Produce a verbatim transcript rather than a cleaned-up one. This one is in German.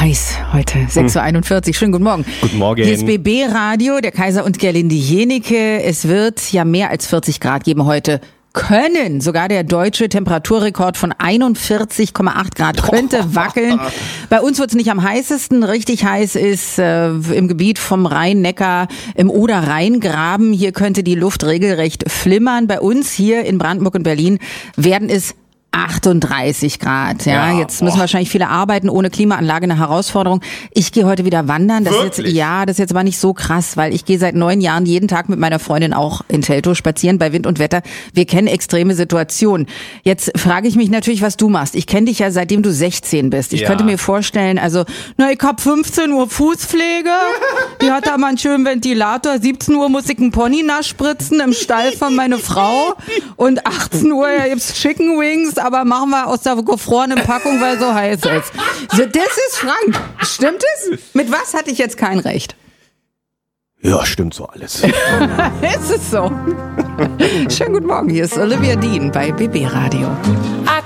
heiß heute, sechs Uhr einundvierzig. Schönen guten Morgen. Guten Morgen. Hier ist B B Radio, der Kaiser und Gerlinde Jenike. Es wird ja mehr als vierzig Grad geben heute. Können. Sogar der deutsche Temperaturrekord von einundvierzig Komma acht Grad könnte wackeln. Bei uns wird es nicht am heißesten. Richtig heiß ist äh, im Gebiet vom Rhein-Neckar im Oder-Rhein-Graben. Hier könnte die Luft regelrecht flimmern. Bei uns hier in Brandenburg und Berlin werden es achtunddreißig Grad, ja. Ja, jetzt müssen wahrscheinlich viele arbeiten, ohne Klimaanlage eine Herausforderung. Ich gehe heute wieder wandern. Das ist jetzt, ja, das ist jetzt aber nicht so krass, weil ich gehe seit neun Jahren jeden Tag mit meiner Freundin auch in Teltow spazieren bei Wind und Wetter. Wir kennen extreme Situationen. Jetzt frage ich mich natürlich, was du machst. Ich kenne dich ja seitdem du sechzehn bist. Ich ja. könnte mir vorstellen, also, na, ich hab fünfzehn Uhr Fußpflege. Die hat da mal einen schönen Ventilator. siebzehn Uhr muss ich einen Pony nachspritzen im Stall von meiner Frau. Und achtzehn Uhr gibt's Chicken Wings. Aber machen wir aus der gefrorenen Packung, weil so heiß ist. So, das ist Frank. Stimmt es? Mit was hatte ich jetzt kein Recht? Ja, stimmt so alles. Ist es so? Schönen guten Morgen, hier ist Olivia Dean bei B B Radio.